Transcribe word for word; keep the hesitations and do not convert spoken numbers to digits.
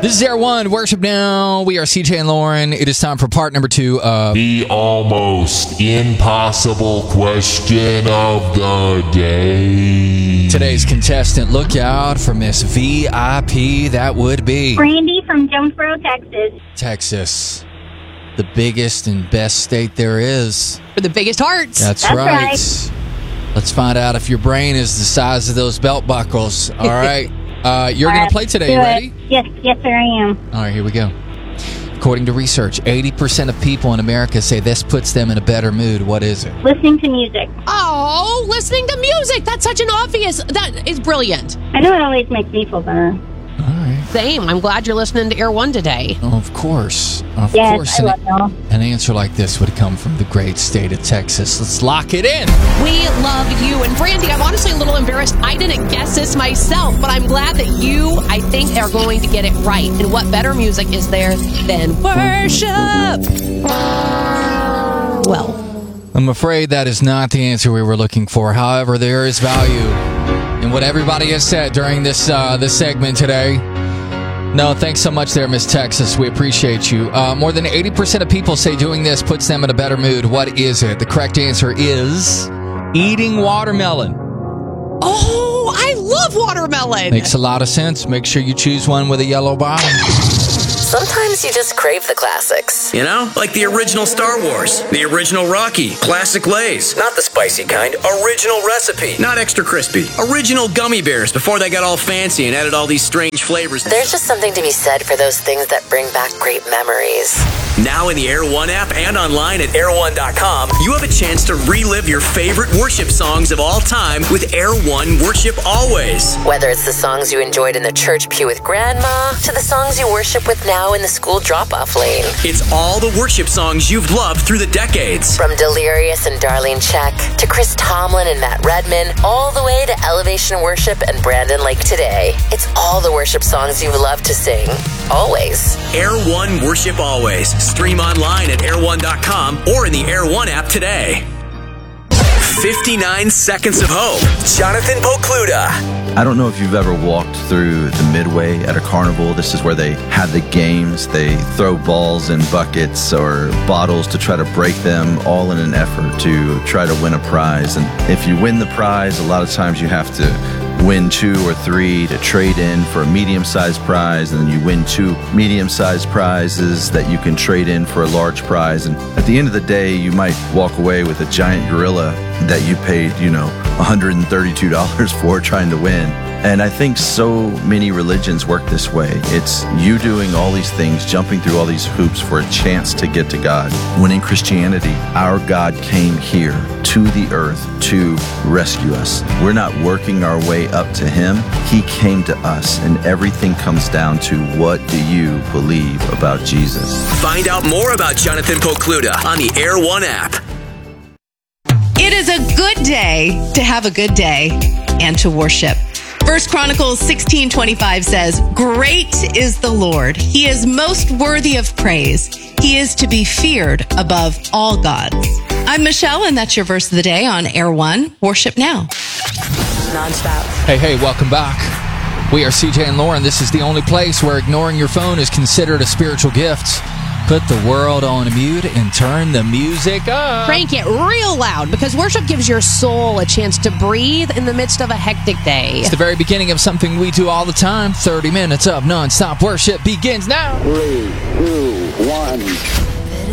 This is Air One, Worship Now. We are C J and Lauren. It is time for part number two of the almost impossible question of the day. Today's contestant. Look out for Miss V I P. That would be Brandy from Jonesboro, Texas. Texas. The biggest and best state there is. For the biggest hearts. That's, That's right. right. Let's find out if your brain is the size of those belt buckles. All right. Uh, you're going to play today. You ready? Yes, yes, sir, I am. All right, here we go. According to research, eighty percent of people in America say this puts them in a better mood. What is it? Listening to music. Oh, listening to music. That's such an obvious. That is brilliant. I know it always makes me feel better. All right. Same. I'm glad you're listening to Air One today. Oh, of course. Of Yes, course. I An, love y'all. an answer like this would come from the great state of Texas. Let's lock it in. We love you. And Brandy, I'm honestly a little embarrassed. I didn't guess this myself, but I'm glad that you, I think, are going to get it right. And what better music is there than worship? Well, I'm afraid that is not the answer we were looking for. However, there is value in what everybody has said during this uh, this segment today. No, thanks so much there, Miss Texas. We appreciate you. Uh, more than eighty percent of people say doing this puts them in a better mood. What is it? The correct answer is eating watermelon. oh, I love watermelon. Makes a lot of sense. Make sure you choose one with a yellow bottom. Sometimes you just crave the classics. You know, like the original Star Wars, the original Rocky, classic Lay's. Not the spicy kind, original recipe. Not extra crispy. Original gummy bears before they got all fancy and added all these strange flavors. There's just something to be said for those things that bring back great memories. Now in the Air One app and online at air one dot com, you have a chance to relive your favorite worship songs of all time with Air One Worship Always. Whether it's the songs you enjoyed in the church pew with grandma, to the songs you worship with now in the school drop-off lane. It's all the worship songs you've loved through the decades. From Delirious and Darlene Check, to Chris Tomlin and Matt Redman, all the way to Elevation Worship and Brandon Lake Today. It's all the worship songs you've loved to sing. Always. Air One Worship Always. Stream online at air one dot com or in the Air One app today. fifty-nine Seconds of Hope. Jonathan Pokluda. I don't know if you've ever walked through the Midway at a carnival. This is where they have the games. They throw balls in buckets or bottles to try to break them, all in an effort to try to win a prize. And if you win the prize, a lot of times you have to win two or three to trade in for a medium-sized prize, and then you win two medium-sized prizes that you can trade in for a large prize. And at the end of the day, you might walk away with a giant gorilla that you paid, you know, one hundred thirty-two dollars for trying to win. And I think so many religions work this way. It's you doing all these things, jumping through all these hoops for a chance to get to God. When in Christianity, our God came here to the earth to rescue us. We're not working our way up to Him. He came to us, and everything comes down to, what do you believe about Jesus? Find out more about Jonathan Pokluda on the Air One app. It is a good day to have a good day and to worship. First Chronicles sixteen twenty-five says, "Great is the Lord. He is most worthy of praise. He is to be feared above all gods." I'm Michelle, and that's your verse of the day on Air One. Worship Now. Nonstop. Hey, hey, welcome back. We are C J and Lauren. This is the only place where ignoring your phone is considered a spiritual gift. Put the world on mute and turn the music up. Crank it real loud, because worship gives your soul a chance to breathe in the midst of a hectic day. It's the very beginning of something we do all the time. thirty minutes of non-stop worship begins now. Three, two,